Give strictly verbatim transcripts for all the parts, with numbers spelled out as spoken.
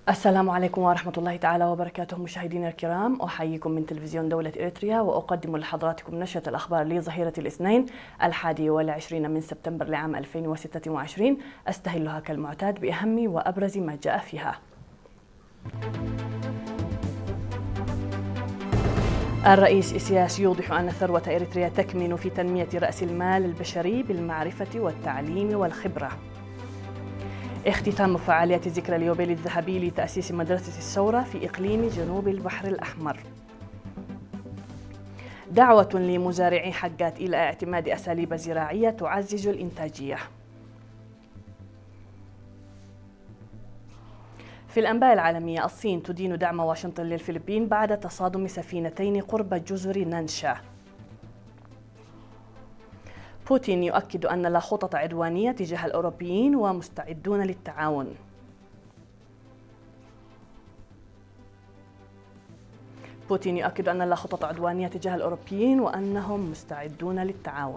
السلام عليكم ورحمة الله تعالى وبركاته. مشاهدينا الكرام، أحييكم من تلفزيون دولة إريتريا وأقدم لحضراتكم نشرة الأخبار لظهيرة الاثنين الحادي والعشرين من سبتمبر لعام ألفين وستة وعشرين. أستهلها كالمعتاد بأهم وأبرز ما جاء فيها. الرئيس إسياس يوضح أن ثروة إريتريا تكمن في تنمية رأس المال البشري بالمعرفة والتعليم والخبرة. اختتام فعاليات ذكرى اليوبيل الذهبي لتأسيس مدرسة الثورة في إقليم جنوب البحر الأحمر. دعوة لمزارعي حقات إلى اعتماد أساليب زراعية تعزز الإنتاجية. في الأنباء العالمية، الصين تدين دعم واشنطن للفلبين بعد تصادم سفينتين قرب جزر نانشا. بوتين يؤكد أن لا خطط عدوانية تجاه الأوروبيين ومستعدون للتعاون. بوتين يؤكد أن لا خطط عدوانية تجاه الأوروبيين وأنهم مستعدون للتعاون.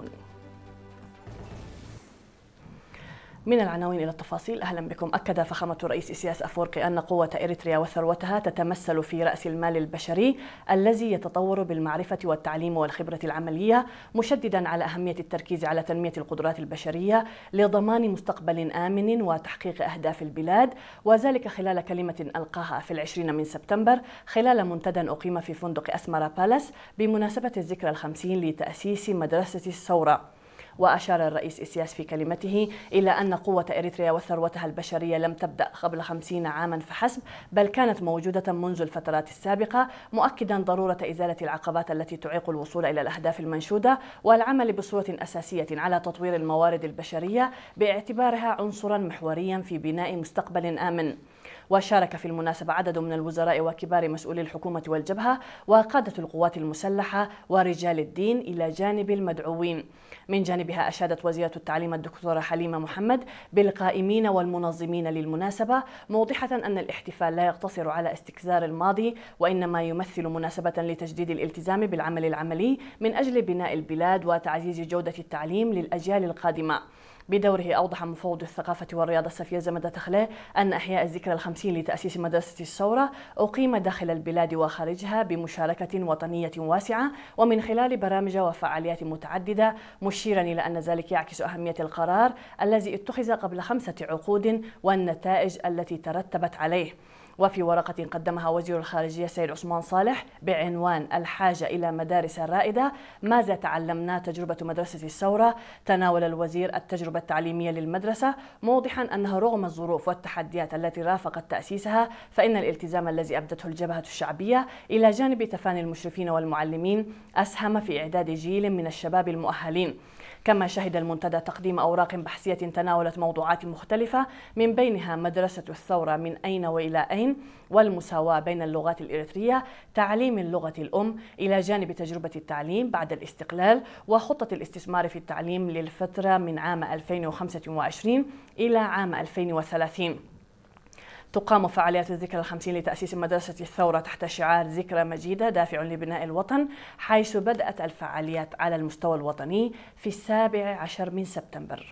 من العناوين إلى التفاصيل، أهلا بكم. أكد فخامة الرئيس إسياس أفورقي أن قوة إريتريا وثروتها تتمثل في رأس المال البشري الذي يتطور بالمعرفة والتعليم والخبرة العملية، مشددا على أهمية التركيز على تنمية القدرات البشرية لضمان مستقبل آمن وتحقيق أهداف البلاد، وذلك خلال كلمة ألقاها في العشرين من سبتمبر خلال منتدى أقيم في فندق أسمرا بالاس بمناسبة الذكرى الخمسين لتأسيس مدرسة الثورة. وأشار الرئيس إسياس في كلمته إلى أن قوة إريتريا وثروتها البشرية لم تبدأ قبل خمسين عاما فحسب، بل كانت موجودة منذ الفترات السابقة، مؤكدا ضرورة إزالة العقبات التي تعيق الوصول إلى الأهداف المنشودة والعمل بصورة أساسية على تطوير الموارد البشرية باعتبارها عنصرا محوريا في بناء مستقبل آمن. وشارك في المناسبة عدد من الوزراء وكبار مسؤولي الحكومة والجبهة وقادة القوات المسلحة ورجال الدين إلى جانب المدعوين. من جانبها أشادت وزيرة التعليم الدكتورة حليمة محمد بالقائمين والمنظمين للمناسبة، موضحة أن الاحتفال لا يقتصر على استكزار الماضي، وإنما يمثل مناسبة لتجديد الالتزام بالعمل العملي من أجل بناء البلاد وتعزيز جودة التعليم للأجيال القادمة. بدوره أوضح مفوض الثقافة والرياضة السفير زمدة تخليه أن إحياء الذكرى الخمسين لتأسيس مدرسة الثورة أقيم داخل البلاد وخارجها بمشاركة وطنية واسعة ومن خلال برامج وفعاليات متعددة، مشيرا إلى أن ذلك يعكس أهمية القرار الذي اتخذ قبل خمسة عقود والنتائج التي ترتبت عليه. وفي ورقة قدمها وزير الخارجية السيد عثمان صالح بعنوان الحاجة إلى مدارس رائدة، ماذا تعلمنا تجربة مدرسة الثورة، تناول الوزير التجربة التعليمية للمدرسة، موضحا أنها رغم الظروف والتحديات التي رافقت تأسيسها، فإن الالتزام الذي أبدته الجبهة الشعبية إلى جانب تفاني المشرفين والمعلمين أسهم في إعداد جيل من الشباب المؤهلين. كما شهد المنتدى تقديم أوراق بحثية تناولت موضوعات مختلفة، من بينها مدرسة الثورة من أين وإلى أين، والمساواة بين اللغات الإريترية، تعليم اللغة الأم، إلى جانب تجربة التعليم بعد الاستقلال، وخطة الاستثمار في التعليم للفترة من عام ألفين وخمسة وعشرين إلى عام ألفين وثلاثين. تقام فعاليات الذكرى الخمسين لتأسيس مدرسة الثورة تحت شعار ذكرى مجيدة دافع لبناء الوطن، حيث بدأت الفعاليات على المستوى الوطني في السابع عشر من سبتمبر.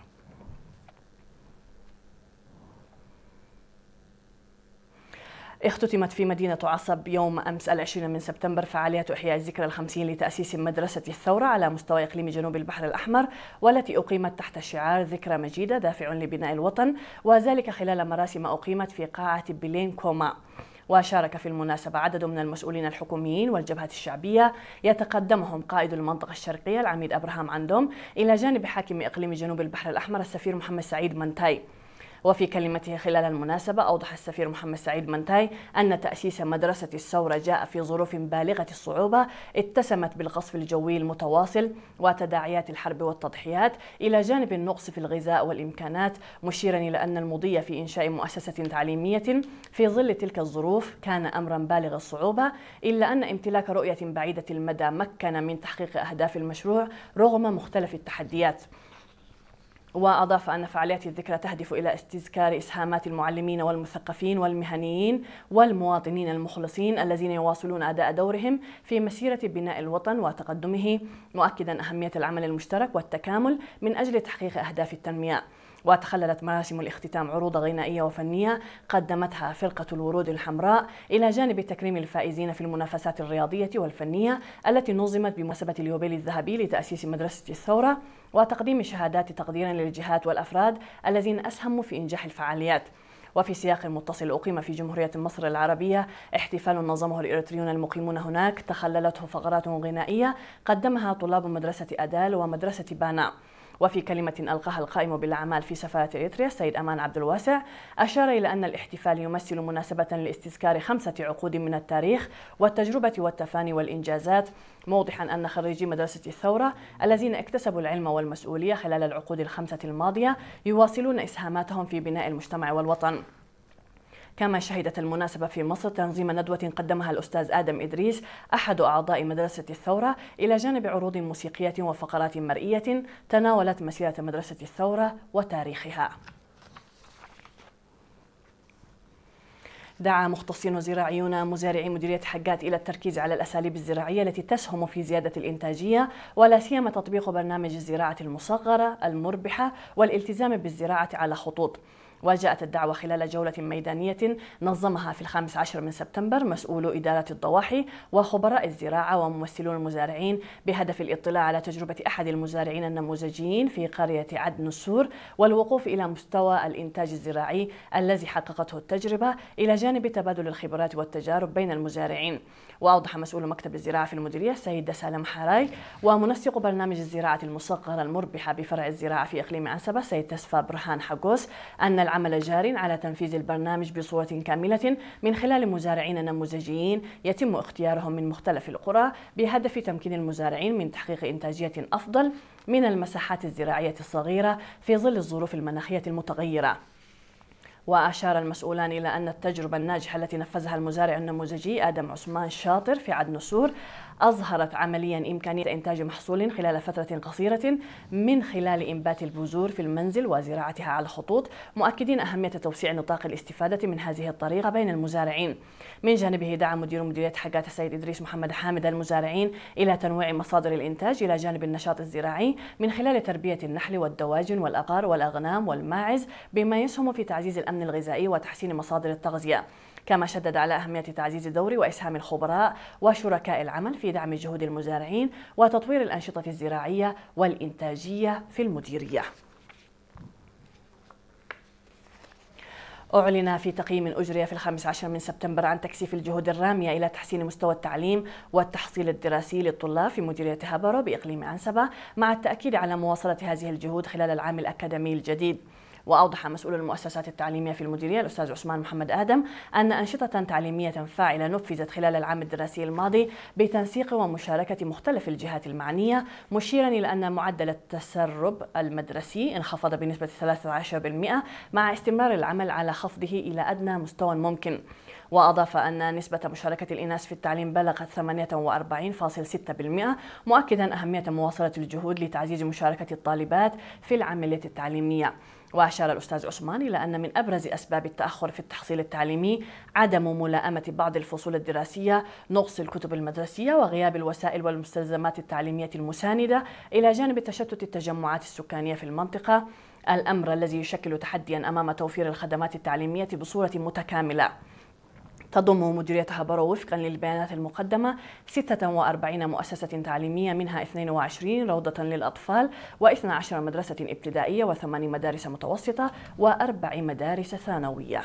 اختتمت في مدينة عصب يوم أمس العشرين من سبتمبر فعاليات إحياء الذكرى الخمسين لتأسيس مدرسة الثورة على مستوى إقليم جنوب البحر الأحمر، والتي أقيمت تحت شعار ذكرى مجيدة دافع لبناء الوطن، وذلك خلال مراسم أقيمت في قاعة بلين كوما. وشارك في المناسبة عدد من المسؤولين الحكوميين والجبهة الشعبية، يتقدمهم قائد المنطقة الشرقية العميد أبراهام عندوم، إلى جانب حاكم إقليم جنوب البحر الأحمر السفير محمد سعيد منتاي. وفي كلمته خلال المناسبة، أوضح السفير محمد سعيد منتاي أن تأسيس مدرسة الثورة جاء في ظروف بالغة الصعوبة اتسمت بالقصف الجوي المتواصل وتداعيات الحرب والتضحيات، إلى جانب النقص في الغذاء والإمكانات، مشيرا إلى أن المضي في إنشاء مؤسسة تعليمية في ظل تلك الظروف كان أمرا بالغ الصعوبة، إلا أن امتلاك رؤية بعيدة المدى مكن من تحقيق أهداف المشروع رغم مختلف التحديات. وأضاف أن فعاليات الذكرى تهدف إلى استذكار إسهامات المعلمين والمثقفين والمهنيين والمواطنين المخلصين الذين يواصلون أداء دورهم في مسيرة بناء الوطن وتقدمه، مؤكدا أهمية العمل المشترك والتكامل من أجل تحقيق أهداف التنمية. وتخللت مراسم الاختتام عروض غنائية وفنية قدمتها فرقة الورود الحمراء إلى جانب تكريم الفائزين في المنافسات الرياضية والفنية التي نظمت بمناسبة اليوبيل الذهبي لتأسيس مدرسة الثورة، وتقديم شهادات تقدير للجهات والأفراد الذين أسهموا في إنجاح الفعاليات. وفي سياق متصل أقيم في جمهورية مصر العربية احتفال نظمه الإريتريون المقيمون هناك تخللته فقرات غنائية قدمها طلاب مدرسة أدال ومدرسة بانا. وفي كلمة ألقاها القائم بالأعمال في سفارة إريتريا السيد أمان عبد الواسع أشار إلى أن الاحتفال يمثل مناسبة لاستذكار خمسة عقود من التاريخ والتجربة والتفاني والإنجازات، موضحا أن خريجي مدرسة الثورة الذين اكتسبوا العلم والمسؤولية خلال العقود الخمسة الماضية يواصلون إسهاماتهم في بناء المجتمع والوطن. كما شهدت المناسبة في مصر تنظيم ندوة قدمها الأستاذ آدم إدريس أحد أعضاء مدرسة الثورة إلى جانب عروض موسيقية وفقرات مرئية تناولت مسيرة مدرسة الثورة وتاريخها. دعا مختصين زراعيون مزارعي مديرية حقات إلى التركيز على الأساليب الزراعية التي تسهم في زيادة الإنتاجية، ولا سيما تطبيق برنامج الزراعة المصغرة المربحة والالتزام بالزراعة على خطوط. وجاءت الدعوة خلال جولة ميدانية نظمها في الخامس عشر من سبتمبر مسؤولو إدارة الضواحي وخبراء الزراعة وممثلو المزارعين بهدف الاطلاع على تجربة أحد المزارعين النموذجيين في قرية عدن السور والوقوف إلى مستوى الإنتاج الزراعي الذي حققته التجربة إلى جانب تبادل الخبرات والتجارب بين المزارعين. وأوضح مسؤول مكتب الزراعة في المديرية السيد سالم حراي ومنسق برنامج الزراعة المصغرة المربحة بفرع الزراعة في إقليم عنسبة السيد تسفى برهان حقوس أن العمل جار على تنفيذ البرنامج بصورة كاملة من خلال مزارعين نموذجيين يتم اختيارهم من مختلف القرى بهدف تمكين المزارعين من تحقيق إنتاجية أفضل من المساحات الزراعية الصغيرة في ظل الظروف المناخية المتغيرة. وأشار المسؤولان إلى أن التجربة الناجحة التي نفذها المزارع النموذجي آدم عثمان شاطر في عدن السور أظهرت عمليا إمكانية إنتاج محصول خلال فترة قصيرة من خلال إنبات البذور في المنزل وزراعتها على الخطوط، مؤكدين أهمية توسيع نطاق الاستفادة من هذه الطريقة بين المزارعين. من جانبه دعا مدير مديرية حقات السيد إدريس محمد حامد المزارعين إلى تنويع مصادر الإنتاج إلى جانب النشاط الزراعي من خلال تربية النحل والدواجن والأبقار والأغنام والماعز بما يسهم في تعزيز الأمن الغذائي وتحسين مصادر التغذية. كما شدد على أهمية تعزيز دور وإسهام الخبراء وشركاء العمل في دعم جهود المزارعين وتطوير الأنشطة الزراعية والإنتاجية في المديرية. أعلن في تقييم أجري في الخامس عشر من سبتمبر عن تكثيف الجهود الرامية إلى تحسين مستوى التعليم والتحصيل الدراسي للطلاب في مديرية هبارو بإقليم عنسبة، مع التأكيد على مواصلة هذه الجهود خلال العام الأكاديمي الجديد. وأوضح مسؤول المؤسسات التعليمية في المديرية الأستاذ عثمان محمد آدم أن أنشطة تعليمية فاعلة نفذت خلال العام الدراسي الماضي بتنسيق ومشاركة مختلف الجهات المعنية، مشيرا إلى أن معدل التسرب المدرسي انخفض بنسبة ثلاثة عشر بالمئة مع استمرار العمل على خفضه إلى أدنى مستوى ممكن. وأضاف أن نسبة مشاركة الإناث في التعليم بلغت ثمانية وأربعين فاصلة ستة بالمئة، مؤكدا أهمية مواصلة الجهود لتعزيز مشاركة الطالبات في العملية التعليمية. وأشار الأستاذ عثمان إلى أن من أبرز أسباب التأخر في التحصيل التعليمي عدم ملائمة بعض الفصول الدراسية، نقص الكتب المدرسية، وغياب الوسائل والمستلزمات التعليمية المساندة، إلى جانب تشتت التجمعات السكانية في المنطقة، الأمر الذي يشكل تحديا أمام توفير الخدمات التعليمية بصورة متكاملة. تضم مديرية هبارو وفقا للبيانات المقدمة ستة وأربعين مؤسسة تعليمية، منها اثنين وعشرين روضة للأطفال واثنتي عشرة مدرسة ابتدائية وثمان مدارس متوسطة وأربع مدارس ثانوية.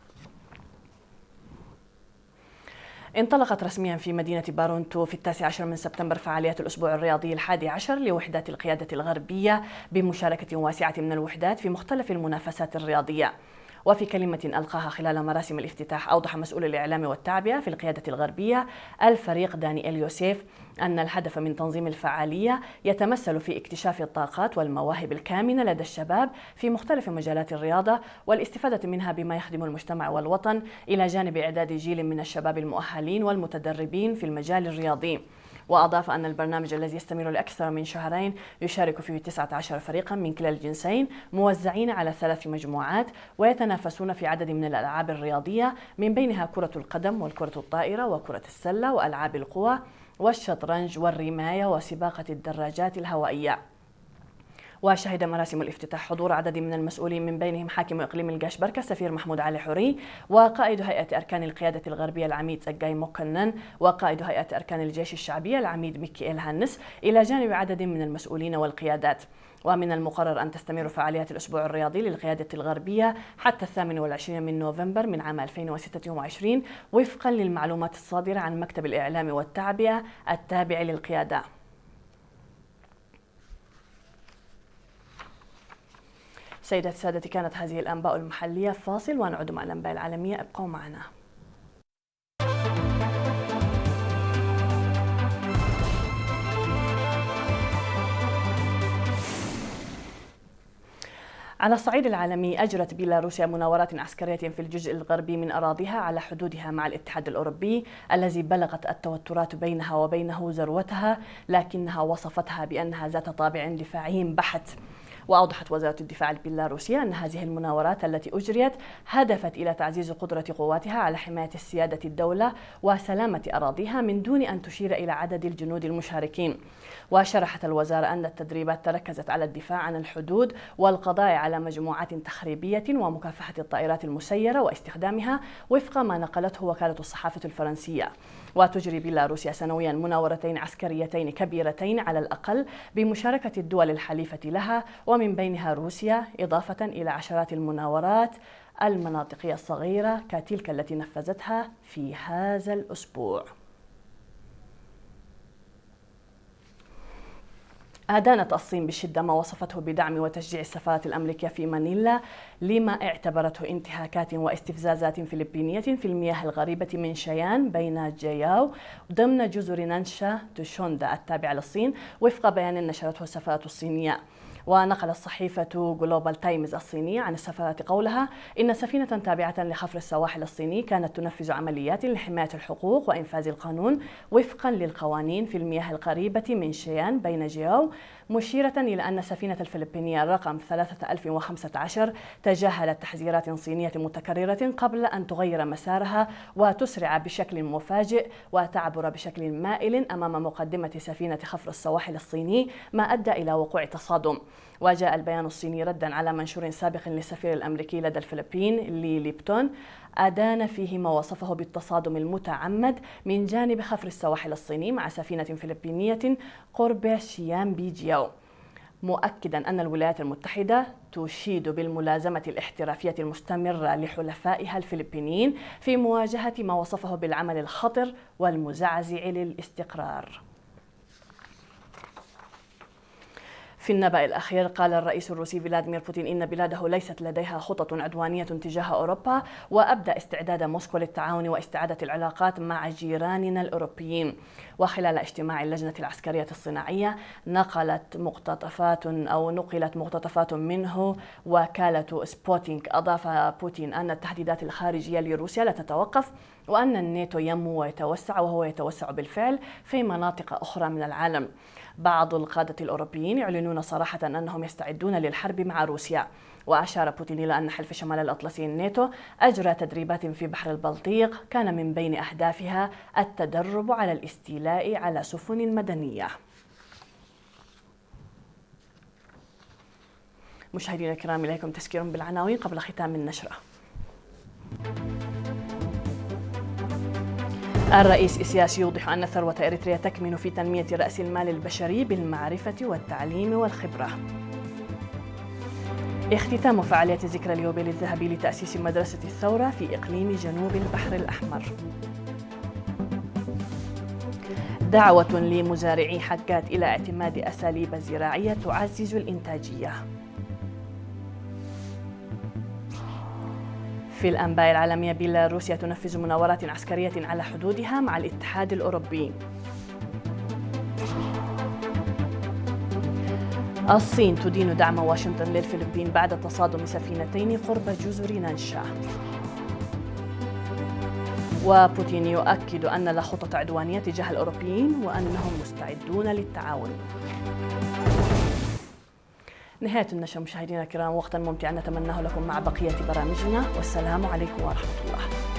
انطلقت رسميا في مدينة بارونتو في التاسع عشر من سبتمبر فعاليات الأسبوع الرياضي الحادي عشر لوحدات القيادة الغربية بمشاركة واسعة من الوحدات في مختلف المنافسات الرياضية. وفي كلمة ألقاها خلال مراسم الافتتاح أوضح مسؤول الإعلام والتعبئة في القيادة الغربية الفريق دانيال يوسف أن الهدف من تنظيم الفعالية يتمثل في اكتشاف الطاقات والمواهب الكامنة لدى الشباب في مختلف مجالات الرياضة والاستفادة منها بما يخدم المجتمع والوطن، إلى جانب إعداد جيل من الشباب المؤهلين والمتدربين في المجال الرياضي. وأضاف أن البرنامج الذي يستمر لأكثر من شهرين يشارك فيه تسعة عشر فريقا من كلا الجنسين موزعين على ثلاث مجموعات، ويتنافسون في عدد من الألعاب الرياضية من بينها كرة القدم والكرة الطائرة وكرة السلة وألعاب القوى والشطرنج والرماية وسباقة الدراجات الهوائية. وشهد مراسم الافتتاح حضور عدد من المسؤولين من بينهم حاكم إقليم القشبركة السفير محمود علي حوري، وقائد هيئة أركان القيادة الغربية العميد زكاي موكنن، وقائد هيئة أركان الجيش الشعبي العميد ميكائيل هانس، إلى جانب عدد من المسؤولين والقيادات. ومن المقرر أن تستمر فعاليات الأسبوع الرياضي للقيادة الغربية حتى الثامن والعشرين من نوفمبر من عام ألفين وستة وعشرين وفقا للمعلومات الصادرة عن مكتب الإعلام والتعبئة التابع للقيادة. سيداتي سادتي، كانت هذه الأنباء المحلية. فاصل ونعود مع الأنباء العالمية، ابقوا معنا. على الصعيد العالمي، أجرت بيلاروسيا مناورات عسكرية في الجزء الغربي من أراضيها على حدودها مع الاتحاد الأوروبي الذي بلغت التوترات بينها وبينه ذروتها، لكنها وصفتها بأنها ذات طابع دفاعي بحت. وأوضحت وزارة الدفاع البيلاروسية أن هذه المناورات التي أجريت هدفت إلى تعزيز قدرة قواتها على حماية سيادة الدولة وسلامة أراضيها من دون أن تشير إلى عدد الجنود المشاركين. وشرحت الوزارة أن التدريبات تركزت على الدفاع عن الحدود والقضاء على مجموعات تخريبية ومكافحة الطائرات المسيرة واستخدامها وفق ما نقلته وكالة الصحافة الفرنسية. وتجري بيلاروسيا سنويا مناورتين عسكريتين كبيرتين على الأقل بمشاركة الدول الحليفة لها ومن بينها روسيا، إضافة إلى عشرات المناورات المناطقية الصغيرة كتلك التي نفذتها في هذا الأسبوع. أدانت الصين بشدة ما وصفته بدعم وتشجيع السفارة الأمريكية في مانيلا لما اعتبرته انتهاكات واستفزازات فلبينية في المياه الغريبة من شيان بين جياو ضمن جزر نانشا تشوندا التابعة للصين، وفق بيان نشرته السفارة الصينية. ونقلت صحيفة جلوبال تايمز الصينية عن السفارة قولها إن سفينة تابعة لحفر السواحل الصيني كانت تنفذ عمليات لحماية الحقوق وإنفاذ القانون وفقا للقوانين في المياه القريبة من شيان بين جياو، مشيرة إلى أن السفينة الفلبينية رقم ثلاثة آلاف وخمسة عشر تجاهلت تحذيرات صينية متكررة قبل أن تغير مسارها وتسرع بشكل مفاجئ وتعبر بشكل مائل أمام مقدمة سفينة حفر السواحل الصيني، ما أدى إلى وقوع تصادم. وجاء البيان الصيني ردا على منشور سابق للسفير الأمريكي لدى الفلبين لي ليبتون أدان فيه ما وصفه بالتصادم المتعمد من جانب حفر السواحل الصيني مع سفينة فلبينية قرب شيان بيجياو، مؤكدا أن الولايات المتحدة تشيد بالملازمة الاحترافية المستمرة لحلفائها الفلبينيين في مواجهة ما وصفه بالعمل الخطر والمزعزع للاستقرار. في النبأ الأخير، قال الرئيس الروسي فلاديمير بوتين إن بلاده ليست لديها خطط عدوانية تجاه أوروبا، وأبدى استعداد موسكو للتعاون واستعادة العلاقات مع جيراننا الأوروبيين. وخلال اجتماع اللجنة العسكرية الصناعية نقلت مقتطفات أو نقلت مقتطفات منه وكالة سبوتينغ، أضاف بوتين أن التهديدات الخارجية لروسيا لا تتوقف وأن الناتو ينمو ويتوسع، وهو يتوسع بالفعل في مناطق أخرى من العالم. بعض القادة الأوروبيين يعلنون صراحة أنهم يستعدون للحرب مع روسيا. وأشار بوتين إلى أن حلف شمال الأطلسي الناتو أجرى تدريبات في بحر البلطيق كان من بين أهدافها التدرب على الاستيلاء على سفن مدنية. مشاهدينا الكرام، إليكم تذكير بالعناوين قبل ختام النشرة. الرئيس إسياس يوضح أن ثروة إريتريا تكمن في تنمية رأس المال البشري بالمعرفة والتعليم والخبرة. اختتام فعالية ذكرى اليوبيل الذهبي لتأسيس مدرسة الثورة في إقليم جنوب البحر الأحمر. دعوة لمزارعي حكات إلى اعتماد أساليب زراعية تعزز الإنتاجية. في الأنباء العالمية، بيلاروسيا تنفذ مناورات عسكرية على حدودها مع الاتحاد الأوروبي. الصين تدين دعم واشنطن للفلبين بعد تصادم سفينتين قرب جزر نانشا. وبوتين يؤكد أن لا خطط عدوانية تجاه الأوروبيين وأنهم مستعدون للتعاون. نهاية النشرة مشاهدينا الكرام، وقتا ممتعا نتمناه لكم مع بقية برامجنا، والسلام عليكم ورحمة الله.